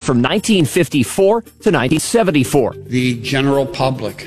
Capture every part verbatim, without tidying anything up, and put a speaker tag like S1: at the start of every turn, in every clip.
S1: from nineteen fifty-four to nineteen seventy-four.
S2: The general public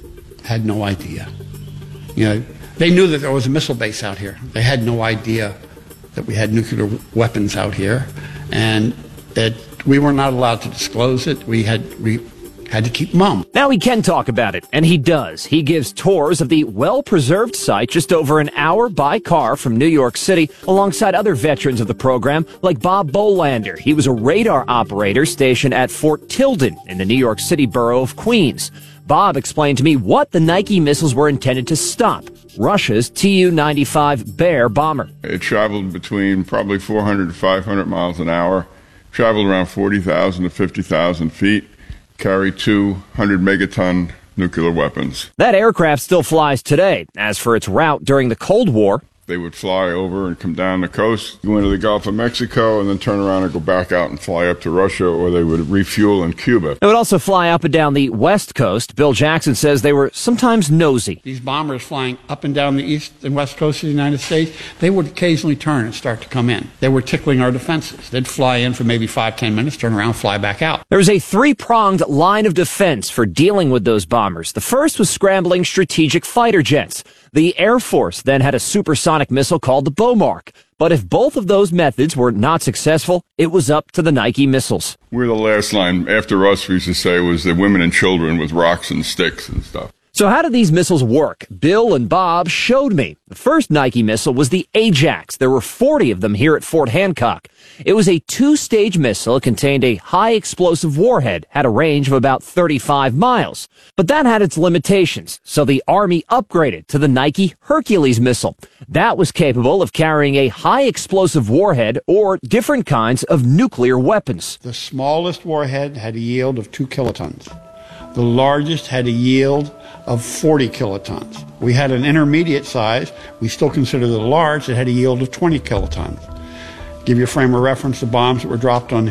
S2: had no idea. You know, they knew that there was a missile base out here. They had no idea that we had nuclear weapons out here, and that we were not allowed to disclose it. We had we had to keep mum.
S1: Now he can talk about it, and he does. He gives tours of the well-preserved site just over an hour by car from New York City, alongside other veterans of the program, like Bob Bolander. He was a radar operator stationed at Fort Tilden in the New York City borough of Queens. Bob explained to me what the Nike missiles were intended to stop: Russia's T U ninety-five Bear bomber.
S3: It traveled between probably four hundred to five hundred miles an hour, traveled around forty thousand to fifty thousand feet, carried two hundred megaton nuclear weapons.
S1: That aircraft still flies today. As for its route during the Cold War,
S3: they would fly over and come down the coast, go into the Gulf of Mexico, and then turn around and go back out and fly up to Russia, or they would refuel in Cuba.
S1: It would also fly up and down the West Coast. Bill Jackson says they were sometimes nosy.
S2: These bombers flying up and down the East and West Coast of the United States, they would occasionally turn and start to come in. They were tickling our defenses. They'd fly in for maybe five, ten minutes, turn around, fly back out.
S1: There was a three-pronged line of defense for dealing with those bombers. The first was scrambling strategic fighter jets. The Air Force then had a supersonic missile called the Beaumark. But if both of those methods were not successful, it was up to the Nike missiles.
S3: We're the last line. After us, we used to say, was the women and children with rocks and sticks and stuff.
S1: So how did these missiles work? Bill and Bob showed me. The first Nike missile was the Ajax. There were forty of them here at Fort Hancock. It was a two-stage missile. It contained a high-explosive warhead, had a range of about thirty-five miles. But that had its limitations, so the Army upgraded to the Nike Hercules missile. That was capable of carrying a high-explosive warhead or different kinds of nuclear weapons.
S2: The smallest warhead had a yield of two kilotons. The largest had a yield of forty kilotons. We had an intermediate size, we still consider it large, that had a yield of twenty kilotons. Give you a frame of reference, the bombs that were dropped on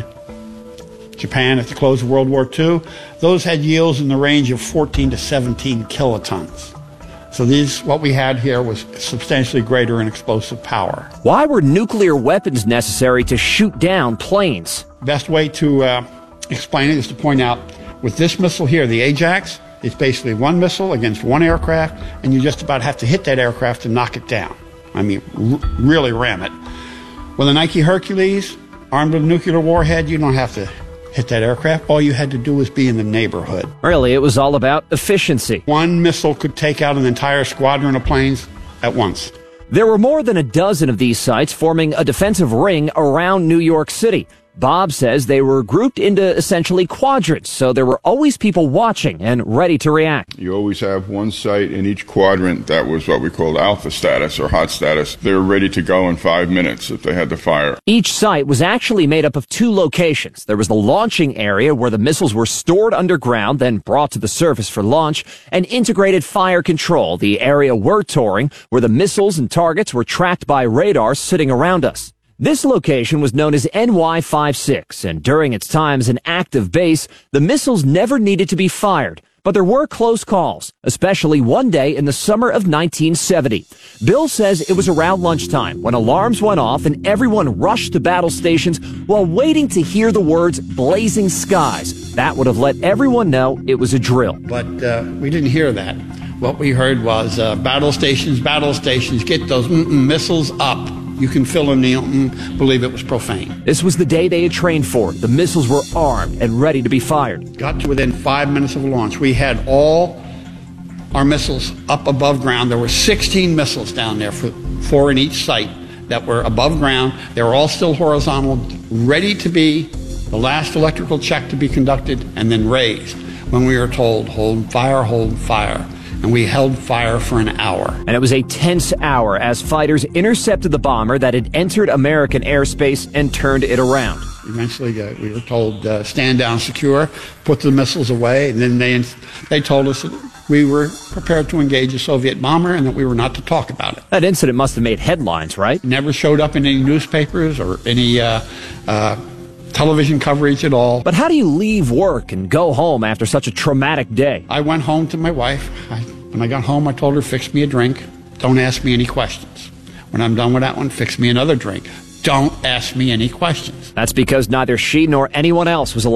S2: Japan at the close of World War Two, those had yields in the range of fourteen to seventeen kilotons. So these, what we had here was substantially greater in explosive power.
S1: Why were nuclear weapons necessary to shoot down planes?
S2: Best way to uh, explain it is to point out, with this missile here, the Ajax, it's basically one missile against one aircraft, and you just about have to hit that aircraft to knock it down. I mean, r- really ram it. With a Nike Hercules, armed with a nuclear warhead, you don't have to hit that aircraft. All you had to do was be in the neighborhood.
S1: Really, it was all about efficiency.
S2: One missile could take out an entire squadron of planes at once.
S1: There were more than a dozen of these sites forming a defensive ring around New York City. Bob says they were grouped into essentially quadrants, so there were always people watching and ready to react.
S3: You always have one site in each quadrant that was what we called alpha status or hot status. They were ready to go in five minutes if they had to fire.
S1: Each site was actually made up of two locations. There was the launching area where the missiles were stored underground, then brought to the surface for launch, and integrated fire control, the area we're touring, where the missiles and targets were tracked by radars sitting around us. This location was known as N Y fifty-six, and during its time as an active base, the missiles never needed to be fired. But there were close calls, especially one day in the summer of nineteen seventy. Bill says it was around lunchtime when alarms went off and everyone rushed to battle stations while waiting to hear the words "blazing skies." That would have let everyone know it was a drill.
S2: But uh, we didn't hear that. What we heard was uh, battle stations, battle stations, get those mm-mm missiles up. You can fill in the mm, believe it was profane.
S1: This was the day they had trained for. The missiles were armed and ready to be fired.
S2: Got to within five minutes of launch. We had all our missiles up above ground. There were sixteen missiles down there, for, four in each site, that were above ground. They were all still horizontal, ready to be the last electrical check to be conducted, and then raised when we were told, hold fire, hold fire. And we held fire for an hour.
S1: And it was a tense hour as fighters intercepted the bomber that had entered American airspace and turned it around.
S2: Eventually, uh, we were told, uh, stand down, secure, put the missiles away, and then they they told us that we were prepared to engage a Soviet bomber and that we were not to talk about it.
S1: That incident must have made headlines, right?
S2: Never showed up in any newspapers or any uh, uh, television coverage at all.
S1: But how do you leave work and go home after such a traumatic day?
S2: I went home to my wife. I, when I got home, I told her, fix me a drink. Don't ask me any questions. When I'm done with that one, fix me another drink. Don't ask me any questions.
S1: That's because neither she nor anyone else was allowed